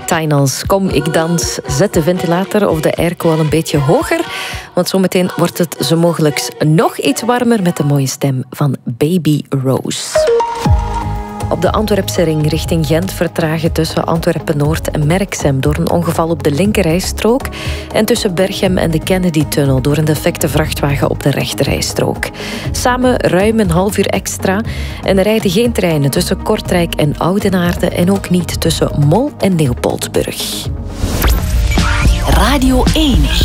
Tinals. Kom, ik dans. Zet de ventilator of de airco al een beetje hoger. Want zometeen wordt het zo mogelijk nog iets warmer met de mooie stem van Baby Rose. Op de Antwerpse ring richting Gent vertragen tussen Antwerpen-Noord en Merksem door een ongeval op de linkerrijstrook en tussen Berchem en de Kennedy-tunnel door een defecte vrachtwagen op de rechterrijstrook. Samen ruim een half uur extra en er rijden geen treinen tussen Kortrijk en Oudenaarde en ook niet tussen Mol en Leopoldsburg. Radio 1.